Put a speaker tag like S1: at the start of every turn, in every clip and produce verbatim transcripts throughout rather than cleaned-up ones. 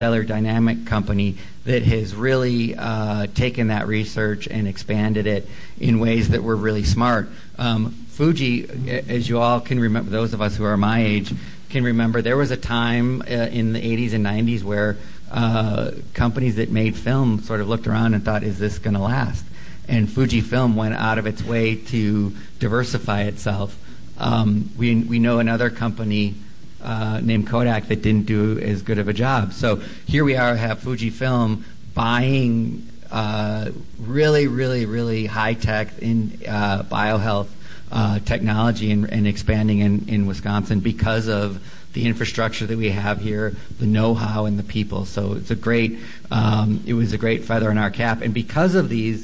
S1: Stellar Dynamic company that has really uh, taken that research and expanded it in ways that were really smart. Um, Fuji, as you all can remember, those of us who are my age can remember, there was a time uh, in the eighties and nineties where uh, companies that made film sort of looked around and thought, is this going to last? And Fujifilm went out of its way to diversify itself. Um, we, we know another company Uh, named Kodak that didn't do as good of a job. So here we are, have Fujifilm buying uh, really, really, really high-tech in uh, biohealth uh, technology and, and expanding in, in Wisconsin because of the infrastructure that we have here, the know-how, and the people. So it's a great, um, it was a great feather in our cap. And because of these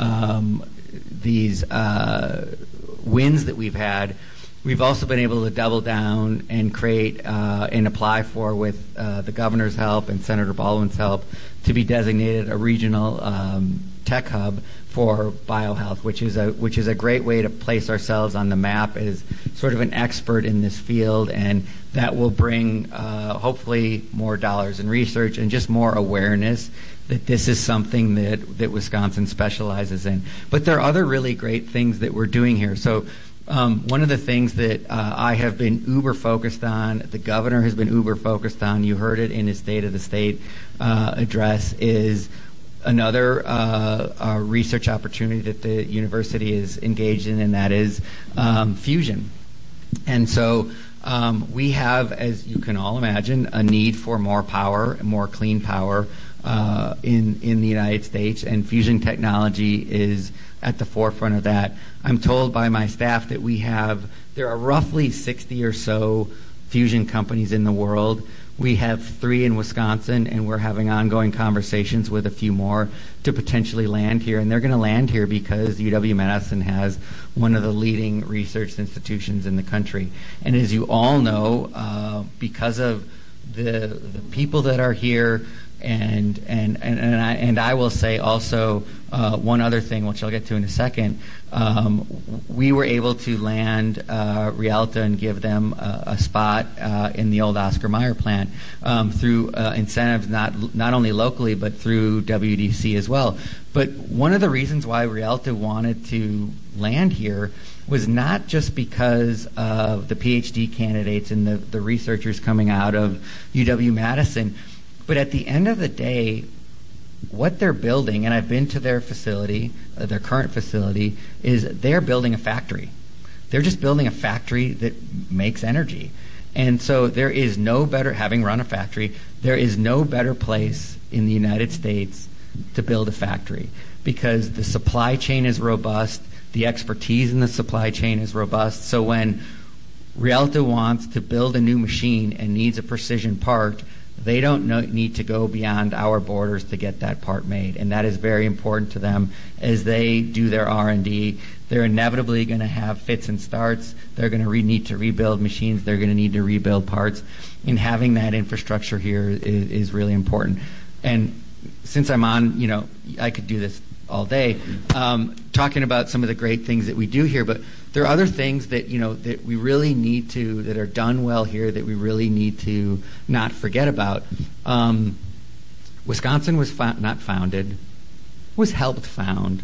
S1: um, these uh, wins that we've had, we've also been able to double down and create uh, and apply for, with uh, the governor's help and Senator Baldwin's help, to be designated a regional um, tech hub for biohealth, which is a which is a great way to place ourselves on the map as sort of an expert in this field, and that will bring uh, hopefully more dollars in research and just more awareness that this is something that that Wisconsin specializes in. But there are other really great things that we're doing here. So. Um, one of the things that uh, I have been uber focused on, the governor has been uber focused on, you heard it in his State of the State uh, address, is another uh, uh, research opportunity that the university is engaged in, and that is um, fusion. And so um, we have, as you can all imagine, a need for more power, more clean power uh, in, in the United States, and fusion technology is at the forefront of that. I'm told by my staff that we have, there are roughly sixty or so fusion companies in the world. We have three in Wisconsin, and we're having ongoing conversations with a few more to potentially land here. And they're going to land here because U W-Madison has one of the leading research institutions in the country. And as you all know, uh, because of the, the people that are here, And and and and I, and I will say also uh, one other thing, which I'll get to in a second. Um, we were able to land uh, Rialta and give them a, a spot uh, in the old Oscar Mayer plant um, through uh, incentives, not not only locally but through W D C as well. But one of the reasons why Rialta wanted to land here was not just because of the PhD candidates and the, the researchers coming out of U W-Madison. But at the end of the day, what they're building, and I've been to their facility, uh, their current facility, is they're building a factory. They're just building a factory that makes energy. And so there is no better, having run a factory, there is no better place in the United States to build a factory, because the supply chain is robust, the expertise in the supply chain is robust. So when Rialta wants to build a new machine and needs a precision part, they don't know, need to go beyond our borders to get that part made, and that is very important to them as they do their R and D. They're inevitably going to have fits and starts. They're going to re- need to rebuild machines. They're going to need to rebuild parts, and having that infrastructure here is, is really important. And since I'm on, you know, I could do this all day, um, talking about some of the great things that we do here, but there are other things that, you know, that we really need to, that are done well here, that we really need to not forget about. Um, Wisconsin was fo- not founded, was helped found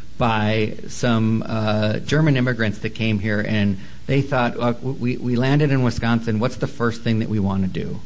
S1: by some uh, German immigrants that came here, and they thought, oh, we, we landed in Wisconsin, what's the first thing that we want to do?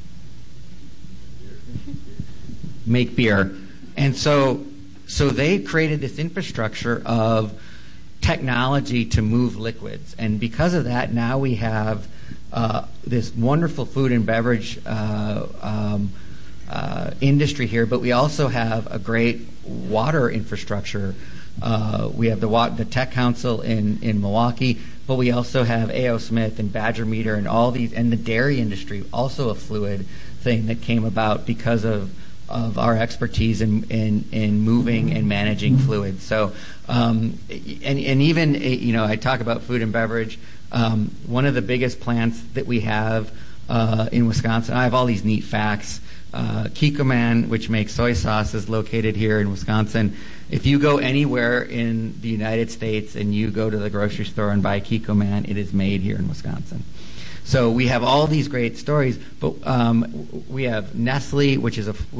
S1: Make beer. And so So they created this infrastructure of technology to move liquids. And because of that, now we have uh, this wonderful food and beverage uh, um, uh, industry here, but we also have a great water infrastructure. Uh, we have the, wa- the Tech Council in, in Milwaukee, but we also have A O. Smith and Badger Meter and all these, and the dairy industry, also a fluid thing that came about because of of our expertise in, in, in moving and managing fluids. So, um, and, and even, you know, I talk about food and beverage. Um, one of the biggest plants that we have uh, in Wisconsin, I have all these neat facts. Uh, Kikkoman, which makes soy sauce, is located here in Wisconsin. If you go anywhere in the United States and you go to the grocery store and buy Kikkoman, it is made here in Wisconsin. So we have all these great stories, but um, we have Nestle, which is a